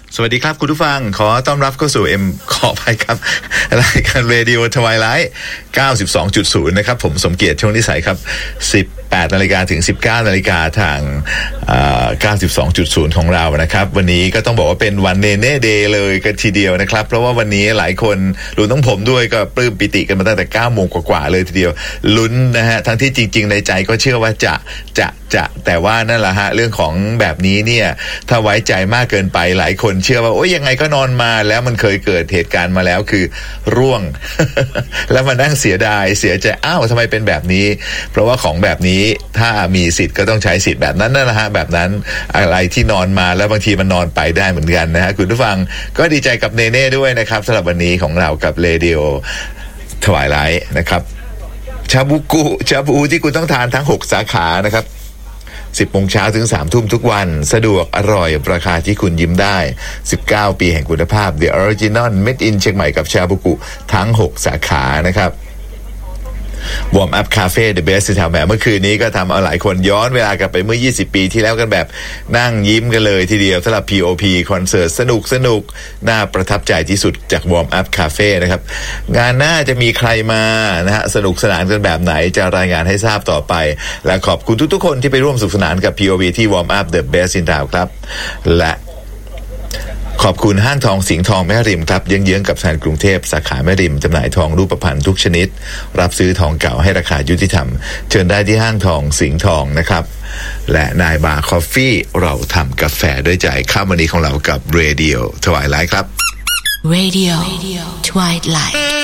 สวัสดีครับคุณผู้ฟังขอต้อนรับเข้าสู่ขอไปครับรายการ Radio Twilight 92.0 นะครับผมสมเกียรติช่วงนิสัยครับ18 นาฬิกาถึง 19 นาฬิกาทาง92.0 ของเรานะครับวันนี้ก็ต้องบอกว่าเป็นวันเนเน่เดย์เลยกันทีเดียวนะครับเพราะว่าวันนี้หลายคนรวมทั้งผมด้วยก็ปลื้มปิติกันมาตั้งแต่ 9 โมงกว่าๆเลยทีเดียวลุ้นนะฮะทั้งที่จริงๆในใจก็เชื่อว่าจะแต่ว่านั่นแหละฮะเรื่องของแบบนี้เนี่ยถ้าไว้ใจมากเกินไปหลายคนเชื่อว่าโอ๊ยยังไงก็นอนมาแล้วมันเคยเกิดเหตุการณ์มาแล้วคือร่วง แล้วมานั่งเสียดายเสียใจอ้าวทำไมเป็นแบบนี้เพราะว่าของแบบนี้ถ้ามีสิทธิ์ก็ต้องใช้สิทธิ์แบบนั้นนั่นแหละฮะแบบนั้นอะไรที่นอนมาแล้วบางทีมันนอนไปได้เหมือนกันนะฮะคุณผู้ฟังก็ดีใจกับเนเน่ด้วยนะครับสำหรับวันนี้ของเรากับเรดิโอถวายไลท์นะครับชาบูที่คุณต้องทานทั้ง6สาขานะครับ10 โมงเช้าถึง 3 ทุ่มทุกวันสะดวกอร่อยราคาที่คุณยิ้มได้19 ปีแห่งคุณภาพ The Original Made in เชียงใหม่กับชาบูกุทั้ง6สาขานะครับWarm Up Cafe The Best ที่ทำแบบเมื่อคืนนี้ก็ทำเอาหลายคนย้อนเวลากลับไปเมื่อ20 ปีที่แล้วกันแบบนั่งยิ้มกันเลยทีเดียวสำหรับ POP คอนเสิร์ตสนุกน่าประทับใจที่สุดจาก Warm Up Cafe นะครับงานหน้าจะมีใครมานะฮะสนุกสนานกันแบบไหนจะรายงานให้ทราบต่อไปและขอบคุณทุกๆคนที่ไปร่วมสนุกสนานกับ POP ที่ Warm Up The Best in Town ครับและขอบคุณห้างทองสิงห์ทองแม่ริมครับเยื้องๆกับธนาคารกรุงเทพสาขาแม่ริมจำหน่ายทองรูปพรรณทุกชนิดรับซื้อทองเก่าให้ราคายุติธรรมเชิญได้ที่ห้างทองสิงห์ทองนะครับและนายบาร์คอฟฟี่เราทำกาแฟด้วยใจค่ำวันนี้ของเรากับเรดิโอทวายไลท์ครับ Radio Twilight